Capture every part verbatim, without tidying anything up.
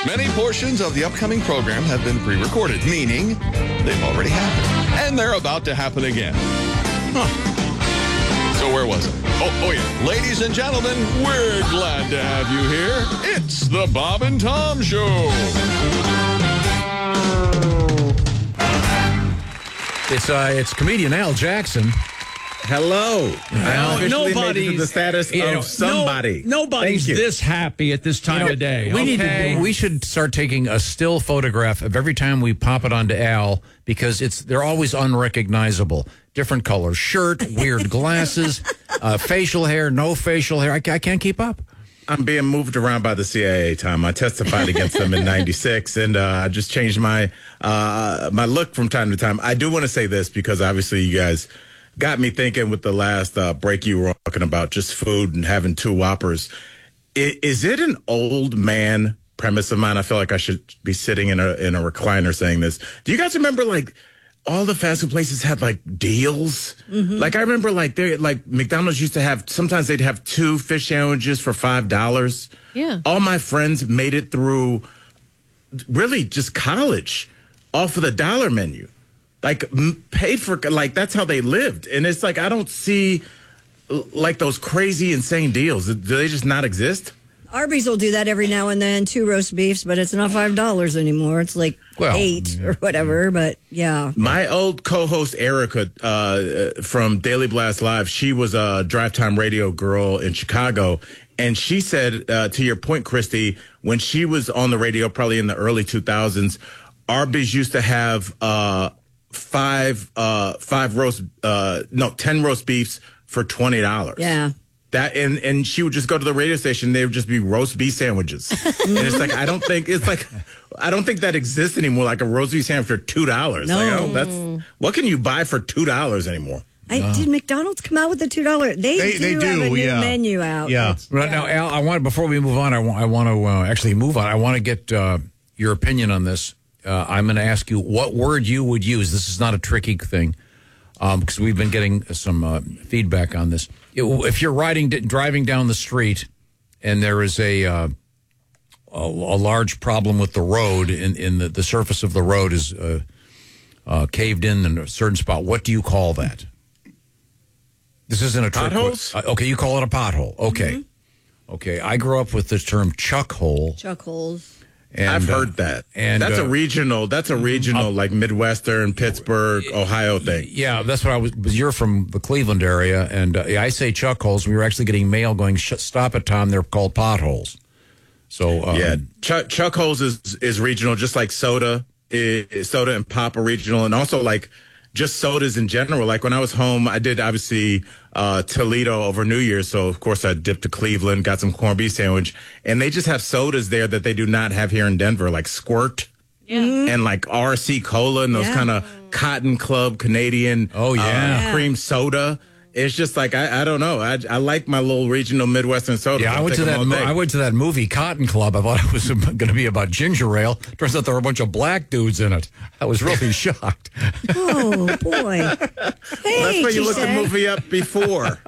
Many portions of the upcoming program have been pre-recorded, meaning they've already happened. And they're about to happen again. Huh. So where was it? Oh, oh yeah. Ladies and gentlemen, we're glad to have you here. It's the Bob and Tom Show. It's uh, it's comedian Al Jackson. Hello. Al, nobody's the status you know, of somebody. No, nobody's this happy at this time you know, of day. We, okay? need to do, we should start taking a still photograph of every time we pop it onto Al because it's they're always unrecognizable. Different color shirt, weird glasses, uh, facial hair, no facial hair. I, I can't keep up. I'm being moved around by the C I A, Tom. I testified against them in ninety-six, and uh, I just changed my uh, my look from time to time. I do want to say this because obviously you guys got me thinking with the last uh, break you were talking about just food and having two Whoppers. Is, is it an old man premise of mine? I feel like I should be sitting in a in a recliner saying this. Do you guys remember like all the fast food places had like deals? Mm-hmm. Like I remember like they like McDonald's used to have, sometimes they'd have two fish sandwiches for five dollars. Yeah. All my friends made it through really just college off of the dollar menu. Like m- paid for, like that's how they lived. And it's like, I don't see like those crazy, insane deals. Do they just not exist? Arby's will do that every now and then, two roast beefs, but it's not five dollars anymore. It's like well, eight or whatever, but yeah. My old co-host Erica uh, from Daily Blast Live, she was a drive time radio girl in Chicago, and she said, uh, to your point, Christy, when she was on the radio probably in the early two thousands, Arby's used to have uh, five, uh, five roast, uh, no, ten roast beefs for twenty dollars. Yeah. That and, and she would just go to the radio station. They would just be roast beef sandwiches, and it's like I don't think it's like I don't think that exists anymore. Like a roast beef sandwich for two dollars. No, like, oh, that's what can you buy for two dollars anymore? I, uh, did McDonald's come out with the two dollar? They, they do they do have a new yeah. menu out. Yeah. Right now, Al, I want before we move on, I want I want to uh, actually move on. I want to get uh, your opinion on this. Uh, I'm going to ask you what word you would use. This is not a tricky thing because um, we've been getting some uh, feedback on this. If you're riding, driving down the street, and there is a uh, a, a large problem with the road, in, in the, the surface of the road is uh, uh, caved in in a certain spot, what do you call that? This isn't a trick. Potholes? Uh, okay, you call it a pothole. Okay, mm-hmm. okay. I grew up with the term chuck hole. Chuck holes. And, I've heard uh, that. And that's uh, a regional. That's a regional, uh, like Midwestern, Pittsburgh, Ohio thing. Yeah, that's what I was. You're from the Cleveland area, and uh, I say chuck holes. We were actually getting mail going. Stop it, Tom. They're called potholes. So um, yeah, chuck, chuck holes is is regional, just like soda. Is, soda and pop are regional, and also like just sodas in general. Like when I was home, I did obviously uh, Toledo over New Year's. So, of course, I dipped to Cleveland, got some corned beef sandwich. And they just have sodas there that they do not have here in Denver, like Squirt yeah. and like R C Cola and those yeah. kind of Cotton Club Canadian oh, yeah. Uh, yeah. cream soda. It's just like, I, I don't know. I, I like my little regional Midwestern soda. Yeah, I went, to that mo- I went to that movie, Cotton Club. I thought it was going to be about ginger ale. Turns out there were a bunch of black dudes in it. I was really shocked. Oh, boy. Hey, that's why you looked the movie up before.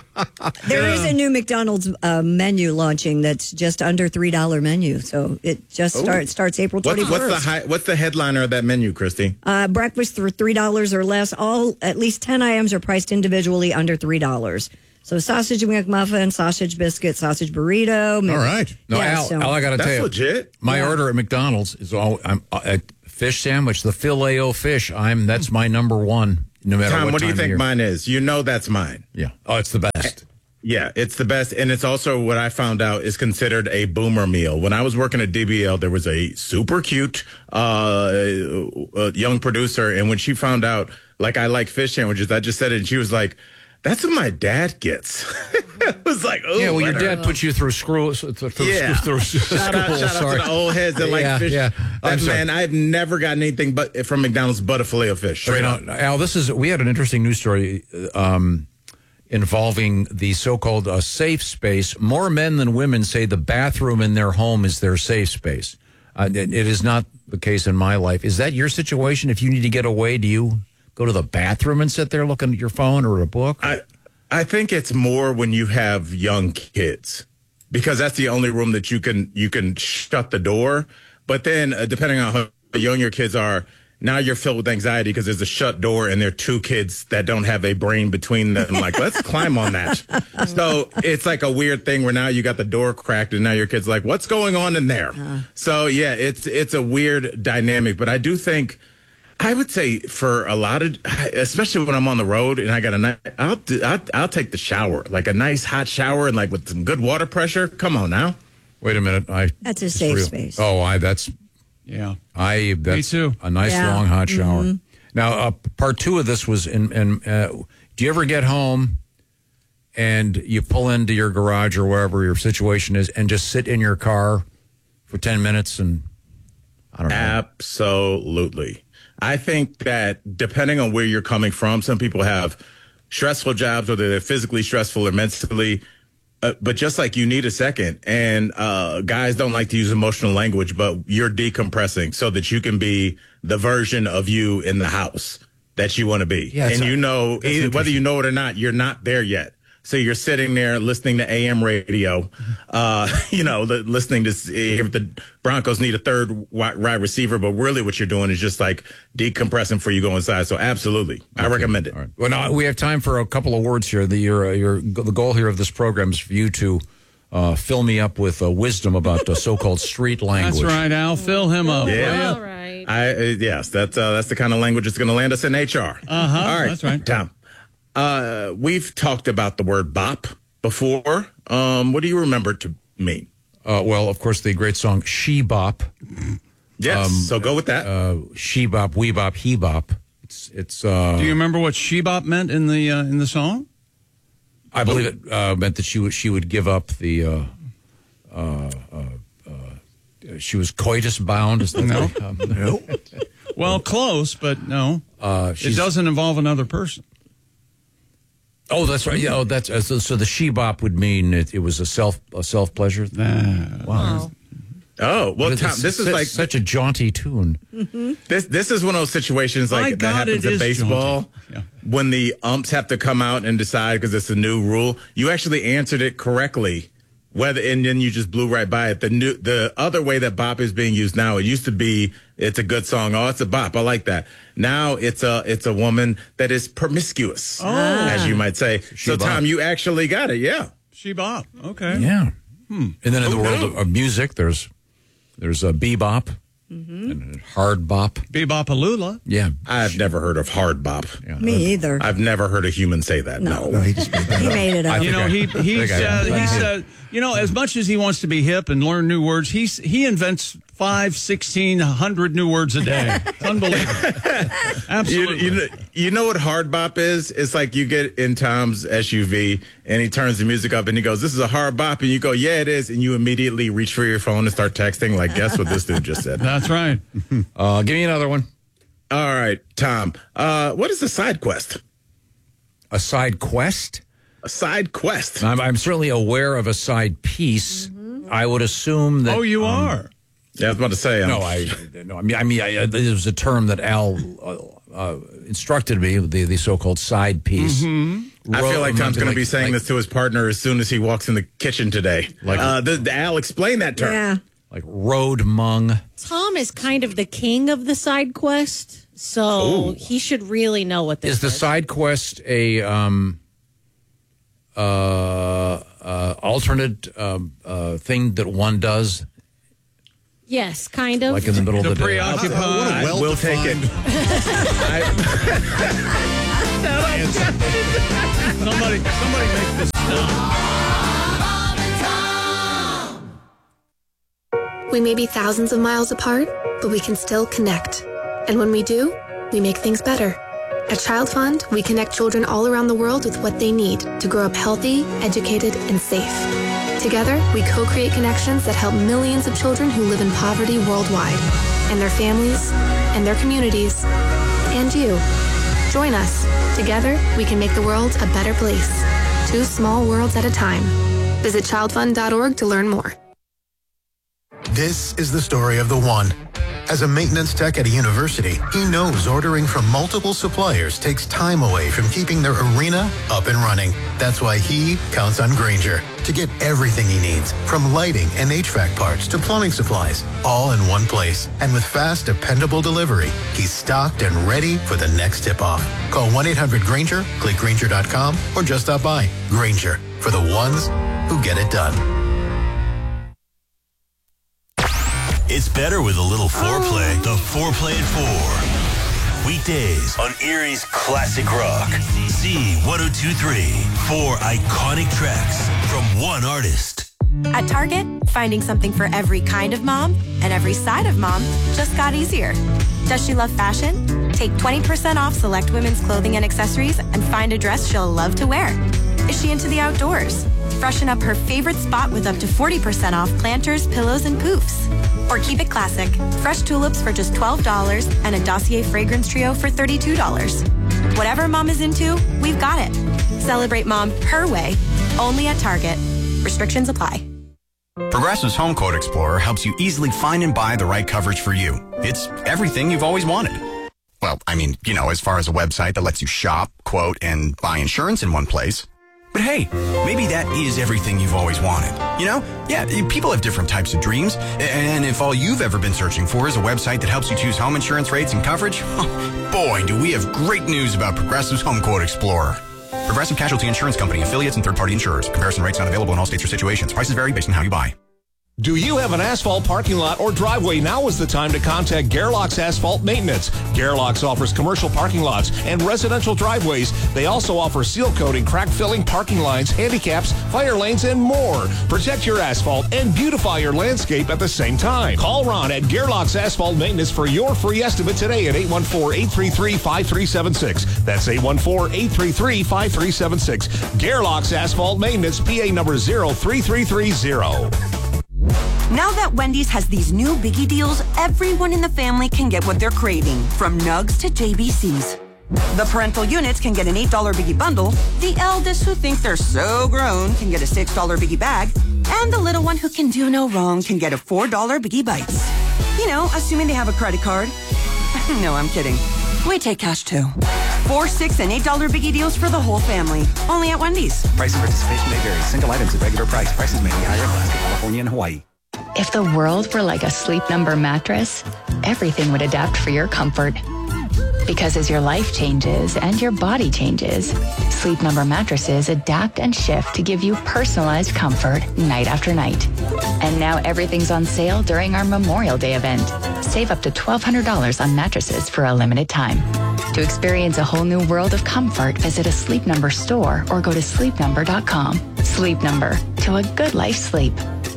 There is a new McDonald's uh, menu launching that's just under three dollar menu. So it just start, starts April twenty-first. What's, what's, the high, what's the headliner of that menu, Christy? Uh, breakfast for three dollars or less. All At least ten items are priced individually under three dollars. So sausage McMuffin, sausage biscuit, sausage burrito. All right. No, yeah, Al, so. Al, I got to tell you. That's legit. My yeah. order at McDonald's is all I'm, uh, a fish sandwich, the Filet-O-Fish. I'm That's my number one, no matter Tom, what what do you time of think year. mine is? You know that's mine. Yeah. Oh, it's the best. Yeah, it's the best. And it's also what I found out is considered a boomer meal. When I was working at D B L, there was a super cute uh, uh, young producer. And when she found out, like, I like fish sandwiches, I just said it. And she was like, that's what my dad gets. It was like, oh, yeah, well, your dad put you through screw, through, yeah. through, through shout school. Out, shout sorry. out to the old heads that like yeah, fish. Yeah. That man, I've never gotten anything but from McDonald's but a filet of fish. Right now, Al, this is we had an interesting news story um, involving the so-called uh, safe space. More men than women say the bathroom in their home is their safe space. Uh, it, it is not the case in my life. Is that your situation? If you need to get away, do you go to the bathroom and sit there looking at your phone or a book? I, I think it's more when you have young kids, because that's the only room that you can you can shut the door. But then, uh, depending on how young your kids are, now you're filled with anxiety because there's a shut door and there are two kids that don't have a brain between them. Like, let's climb on that. So it's like a weird thing where now you got the door cracked and now your kid's like, what's going on in there? Uh. So, yeah, it's it's a weird dynamic. But I do think, I would say for a lot of, especially when I'm on the road and I got a nice, I'll, I'll, I'll take the shower, like a nice hot shower and like with some good water pressure. Come on now. Wait a minute. I That's a safe real. space. Oh, I that's... Yeah, I that's Me too. a nice Yeah. long hot shower. Mm-hmm. Now, uh, part two of this was in. in uh, do you ever get home and you pull into your garage or wherever your situation is, and just sit in your car for ten minutes and I don't know? Absolutely. I think that depending on where you're coming from, some people have stressful jobs, whether they're physically stressful or mentally. Uh, but just like you need a second, and uh, guys don't like to use emotional language, but you're decompressing so that you can be the version of you in the house that you want to be. Yeah, and you know, either, whether you know it or not, you're not there yet. So you're sitting there listening to A M radio, uh, you know, li- listening to see if the Broncos need a third wide receiver, but really what you're doing is just like decompressing before you go inside. So absolutely, I recommend it. All right. Well, now we have time for a couple of words here. The your, uh, your the goal here of this program is for you to uh, fill me up with uh, wisdom about uh, so-called street language. That's right, Al. Fill him up. Yeah. All right. I uh, yes, that's uh, that's the kind of language that's going to land us in H R. Uh huh. All right, That's right. Tom. Uh, we've talked about the word bop before. Um, what do you remember to mean? Uh, well, of course, the great song "She Bop." Yes, so go with that. Uh, she bop, we bop, he bop. It's it's. Uh, Do you remember what shebop meant in the uh, in the song? I believe it uh, meant that she would she would give up the. Uh, uh, uh, uh, she was coitus bound. Is that No. the- um, no. Well, close, but no. Uh, It she's- doesn't involve another person. Oh, that's right. Yeah. Oh, that's uh, so, so. The she bop would mean it, it was a self a self pleasure. Wow. Oh well, But Tom. it's This is such- like such a jaunty tune. this. This is one of those situations My like that God, happens it in is baseball jaunty. Yeah. when the umps have to come out and decide because it's a new rule. You actually answered it correctly, whether and then you just blew right by it. The new the other way that bop is being used now. It used to be it's a good song. Oh, it's a bop. I like that. Now it's a it's a woman that is promiscuous, as you might say. So bop. Tom, you actually got it. Yeah. Shebop. Okay. Yeah. And then in the Oh, world no. of, of music, there's there's a bebop and a hard bop. Bebopalula. Yeah. I've never heard of hard bop. Me either. I've never heard a human say that. No. No. he made it up. You know, he he's I- uh, I- he's uh, you know, as much as he wants to be hip and learn new words, he's he invents five, sixteen, hundred new words a day. It's unbelievable. You, Absolutely. you, know, you know what hard bop is? It's like you get in Tom's S U V and he turns the music up and he goes, "This is a hard bop," and you go, "Yeah, it is," and you immediately reach for your phone and start texting. Like, guess what this dude just said? That's right. Uh, give me another one. All right, Tom. Uh, what is a side quest? A side quest. A side quest. I'm, I'm certainly aware of a side piece. I would assume that. Oh, you um, are. Yeah, I was about to say. Um, No, I no. I mean, I mean, I, uh, this was a term that Al uh, uh, instructed me. The the so-called side piece. I feel like Tom's going to be saying this to his partner as soon as he walks in the kitchen today. Like- uh, the, the Al, explain that term. Yeah. like road mung. Tom is kind of the king of the side quest, so he should really know what this Is the side quest a um, uh, uh, alternate um, uh, thing that one does, Yes, kind of. like in the middle The of the day? preoccupied. I will take it. Somebody, somebody make this stop. We may be thousands of miles apart, but we can still connect. And when we do, we make things better. At Child Fund, we connect children all around the world with what they need to grow up healthy, educated, and safe. Together, we co-create connections that help millions of children who live in poverty worldwide, and their families, and their communities, and you. Join us. Together, we can make the world a better place. Two small worlds at a time. Visit child fund dot org to learn more. This is the story of the one. As a maintenance tech at a university, he knows ordering from multiple suppliers takes time away from keeping their arena up and running. That's why he counts on Grainger to get everything he needs, from lighting and H V A C parts to plumbing supplies, all in one place. And with fast, dependable delivery, he's stocked and ready for the next tip-off. Call one eight hundred Grainger, click Grainger dot com, or just stop by. Grainger, for the ones who get it done. It's better with a little foreplay. The Foreplay at four. Weekdays on Erie's Classic Rock. Z one oh two point three. Four iconic tracks from one artist. At Target, finding something for every kind of mom and every side of mom just got easier. Does she love fashion? Take twenty percent off select women's clothing and accessories and find a dress she'll love to wear. Is she into the outdoors? Freshen up her favorite spot with up to forty percent off planters, pillows, and poofs. Or keep it classic. Fresh tulips for just twelve dollars and a Dossier fragrance trio for thirty-two dollars. Whatever mom is into, we've got it. Celebrate mom her way, only at Target. Restrictions apply. Progressive's Home Quote Explorer helps you easily find and buy the right coverage for you. It's everything you've always wanted. Well, I mean, you know, as far as a website that lets you shop, quote, and buy insurance in one place. But hey, maybe that is everything you've always wanted. You know? Yeah, people have different types of dreams. And if all you've ever been searching for is a website that helps you choose home insurance rates and coverage, boy, do we have great news about Progressive's Home Quote Explorer. Progressive Casualty Insurance Company, affiliates, and third-party insurers. Comparison rates not available in all states or situations. Prices vary based on how you buy. Do you have an asphalt parking lot or driveway? Now is the time to contact Gerlach's Asphalt Maintenance. Gerlach's offers commercial parking lots and residential driveways. They also offer seal coating, crack filling, parking lines, handicaps, fire lanes, and more. Protect your asphalt and beautify your landscape at the same time. Call Ron at Gerlach's Asphalt Maintenance for your free estimate today at eight one four, eight three three, five three seven six. That's eight one four, eight three three, five three seven six. Gerlach's Asphalt Maintenance, P A number zero three three three zero. Now that Wendy's has these new biggie deals, everyone in the family can get what they're craving, from nugs to J B Cs. The parental units can get an eight dollar biggie bundle, the eldest who think they're so grown can get a six dollar biggie bag, and the little one who can do no wrong can get a four dollar biggie bites. You know, assuming they have a credit card. No, I'm kidding. We take cash too. Four, six, and eight dollar biggie deals for the whole family. Only at Wendy's. Price and participation may vary. Single items at regular price. Prices may be higher in Alaska, California, and Hawaii. If the world were like a Sleep Number mattress, everything would adapt for your comfort. Because as your life changes and your body changes, Sleep Number mattresses adapt and shift to give you personalized comfort night after night. And now everything's on sale during our Memorial Day event. Save up to twelve hundred dollars on mattresses for a limited time. To experience a whole new world of comfort, visit a Sleep Number store or go to sleep number dot com. Sleep Number, to a good life sleep.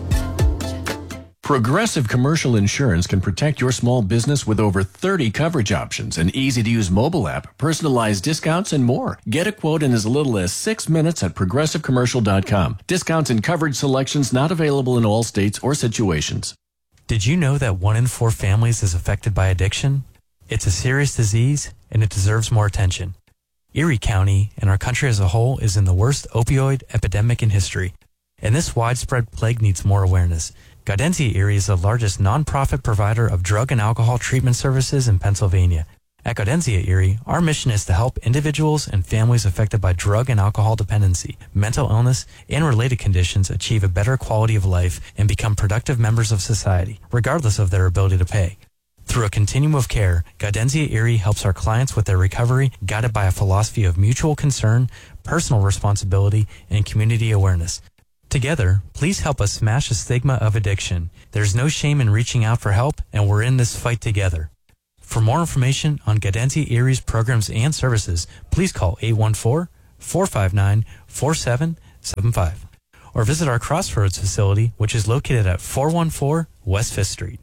Progressive Commercial Insurance can protect your small business with over thirty coverage options, an easy-to-use mobile app, personalized discounts, and more. Get a quote in as little as six minutes at progressive commercial dot com. Discounts and coverage selections not available in all states or situations. Did you know that one in four families is affected by addiction? It's a serious disease, and it deserves more attention. Erie County and our country as a whole is in the worst opioid epidemic in history, and this widespread plague needs more awareness. Gaudentia Erie is the largest nonprofit provider of drug and alcohol treatment services in Pennsylvania. At Gaudentia Erie, our mission is to help individuals and families affected by drug and alcohol dependency, mental illness, and related conditions achieve a better quality of life and become productive members of society, regardless of their ability to pay. Through a continuum of care, Gaudentia Erie helps our clients with their recovery, guided by a philosophy of mutual concern, personal responsibility, and community awareness. Together, please help us smash the stigma of addiction. There's no shame in reaching out for help, and we're in this fight together. For more information on Gaudentia Erie's programs and services, please call eight one four, four five nine, four seven seven five or visit our Crossroads facility, which is located at four one four West fifth Street.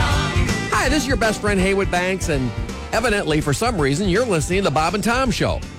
Hi, this is your best friend Haywood Banks, and evidently, for some reason, you're listening to the Bob and Tom Show.